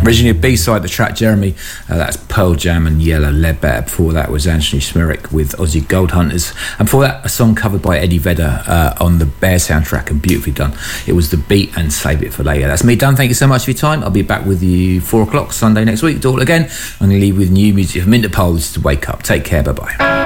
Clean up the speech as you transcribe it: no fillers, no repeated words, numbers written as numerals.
Originally a B-side, the track Jeremy, that's Pearl Jam and Yellow Ledbetter. Before that was Anthony Smyrick with Aussie Gold Hunters. And before that, a song covered by Eddie Vedder on the Bear soundtrack, and beautifully done. It was The Beat and Save It for Later. That's me done. Thank you so much for your time. I'll be back with you 4 o'clock Sunday next week. Do it again. I'm going to leave with new music from Interpol. This is To Wake Up. Take care. Bye-bye.